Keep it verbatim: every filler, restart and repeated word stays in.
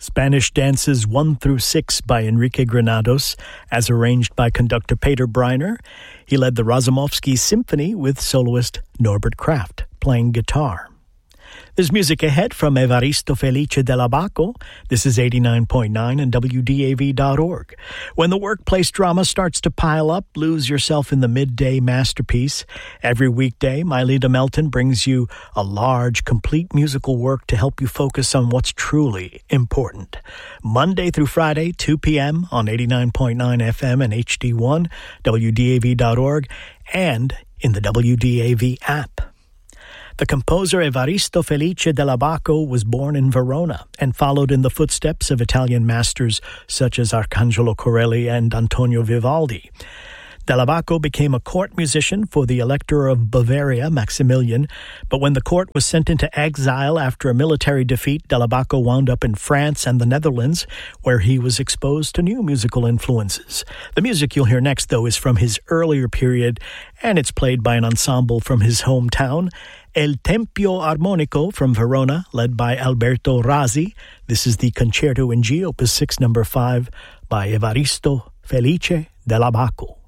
Spanish Dances one through six by Enrique Granados, as arranged by conductor Peter Breiner. He led the Razumovsky Symphony with soloist Norbert Kraft playing guitar. There's music ahead from Evaristo Felice Dell'Abaco. This is eighty-nine point nine and W D A V dot org. When the workplace drama starts to pile up, lose yourself in the midday masterpiece. Every weekday, Mylita Melton brings you a large, complete musical work to help you focus on what's truly important. Monday through Friday, two p.m. on eighty-nine point nine F M and H D one, W D A V dot org, and in the W D A V app. The composer Evaristo Felice Dell'Abaco was born in Verona and followed in the footsteps of Italian masters such as Arcangelo Corelli and Antonio Vivaldi. Dell'Abaco became a court musician for the Elector of Bavaria, Maximilian, but when the court was sent into exile after a military defeat, Dell'Abaco wound up in France and the Netherlands, where he was exposed to new musical influences. The music you'll hear next, though, is from his earlier period, and it's played by an ensemble from his hometown, El Tempio Armonico from Verona, led by Alberto Razzi. This is the Concerto in G, Opus six, number five, by Evaristo Felice Dell'Abaco.